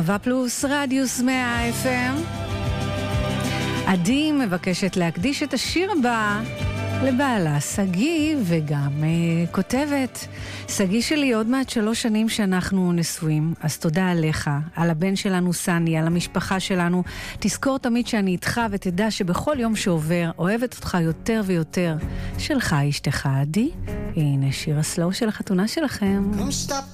אהבה פלוס רדיוס 100 FM. עדי מבקשת להקדיש את השיר הבא לבעלה סגי, וגם כותבת, סגי שלי עוד מעט 3 שנים שאנחנו נשואים, אז תודה עליך, על הבן שלנו סני, על המשפחה שלנו. תזכור תמיד שאני איתך, ותדע שבכל יום שעובר אוהבת אותך יותר ויותר. שלך אשתך עדי. הנה שיר הסלואו של החתונה שלכם.